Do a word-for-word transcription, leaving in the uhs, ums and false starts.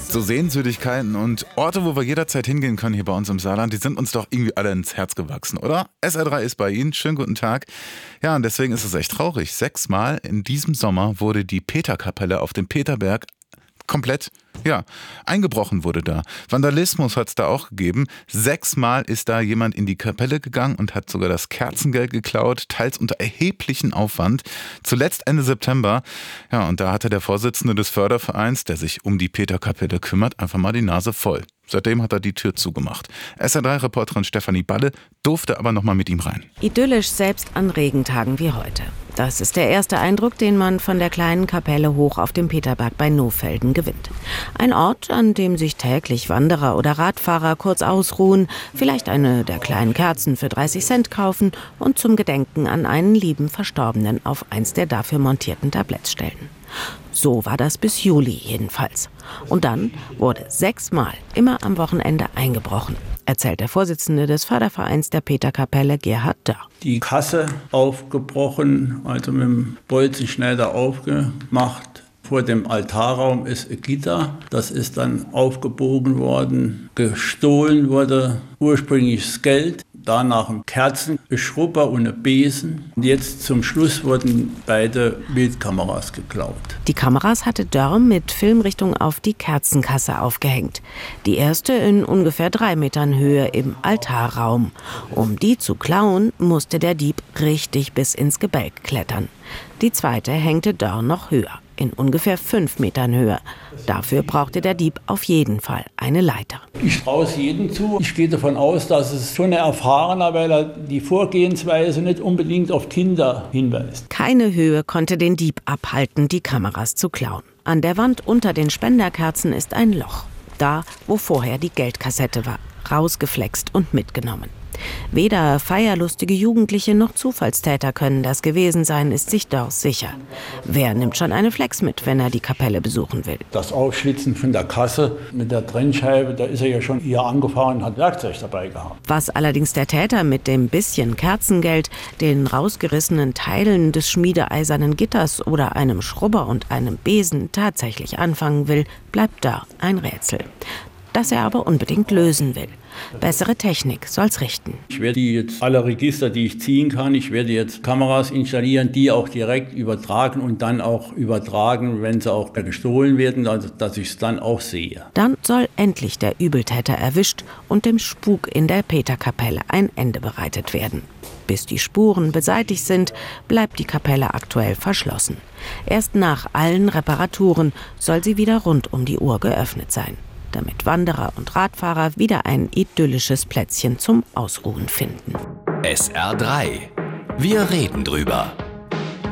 So Sehenswürdigkeiten und Orte, wo wir jederzeit hingehen können hier bei uns im Saarland, die sind uns doch irgendwie alle ins Herz gewachsen, oder? S R drei ist bei Ihnen. Schönen guten Tag. Ja, und deswegen ist es echt traurig. Sechsmal in diesem Sommer wurde die Peterkapelle auf dem Peterberg komplett, ja, eingebrochen wurde da. Vandalismus hat es da auch gegeben. Sechsmal ist da jemand in die Kapelle gegangen und hat sogar das Kerzengeld geklaut, teils unter erheblichem Aufwand. Zuletzt Ende September. Ja, und da hatte der Vorsitzende des Fördervereins, der sich um die Peterkapelle kümmert, einfach mal die Nase voll. Seitdem hat er die Tür zugemacht. S R drei Reporterin Stefanie Balle durfte aber noch mal mit ihm rein. Idyllisch selbst an Regentagen wie heute. Das ist der erste Eindruck, den man von der kleinen Kapelle hoch auf dem Peterberg bei Nohfelden gewinnt. Ein Ort, an dem sich täglich Wanderer oder Radfahrer kurz ausruhen, vielleicht eine der kleinen Kerzen für dreißig Cent kaufen und zum Gedenken an einen lieben Verstorbenen auf eins der dafür montierten Tabletts stellen. So war das bis Juli jedenfalls. Und dann wurde sechsmal immer am Wochenende eingebrochen, erzählt der Vorsitzende des Fördervereins der Peterkapelle, Gerhard Dörr. Die Kasse aufgebrochen, also mit dem Bolzenschneider aufgemacht. Vor dem Altarraum ist ein Gitter, das ist dann aufgebogen worden. Gestohlen wurde ursprünglich das Geld, danach ein Kerzengeschrubber und ein Besen. Und jetzt zum Schluss wurden beide Bildkameras geklaut. Die Kameras hatte Dörr mit Filmrichtung auf die Kerzenkasse aufgehängt. Die erste in ungefähr drei Metern Höhe im Altarraum. Um die zu klauen, musste der Dieb richtig bis ins Gebälk klettern. Die zweite hängte Dörr noch höher, in ungefähr fünf Metern Höhe. Dafür brauchte der Dieb auf jeden Fall eine Leiter. Ich traue es jedem zu. Ich gehe davon aus, dass es schon ein erfahrener, weil er die Vorgehensweise nicht unbedingt auf Kinder hinweist. Keine Höhe konnte den Dieb abhalten, die Kameras zu klauen. An der Wand unter den Spenderkerzen ist ein Loch. Da, wo vorher die Geldkassette war. Rausgeflext und mitgenommen. Weder feierlustige Jugendliche noch Zufallstäter können das gewesen sein, ist sich Dörr sicher. Wer nimmt schon eine Flex mit, wenn er die Kapelle besuchen will? Das Aufschlitzen von der Kasse mit der Trennscheibe, da ist er ja schon hier angefahren und hat Werkzeug dabei gehabt. Was allerdings der Täter mit dem bisschen Kerzengeld, den rausgerissenen Teilen des schmiedeeisernen Gitters oder einem Schrubber und einem Besen tatsächlich anfangen will, bleibt Dörr ein Rätsel. Das er aber unbedingt lösen will. Bessere Technik soll's richten. Ich werde jetzt alle Register, die ich ziehen kann, ich werde jetzt Kameras installieren, die auch direkt übertragen und dann auch übertragen, wenn sie auch gestohlen werden, also dass ich es dann auch sehe. Dann soll endlich der Übeltäter erwischt und dem Spuk in der Peterkapelle ein Ende bereitet werden. Bis die Spuren beseitigt sind, bleibt die Kapelle aktuell verschlossen. Erst nach allen Reparaturen soll sie wieder rund um die Uhr geöffnet sein, damit Wanderer und Radfahrer wieder ein idyllisches Plätzchen zum Ausruhen finden. S R drei. Wir reden drüber.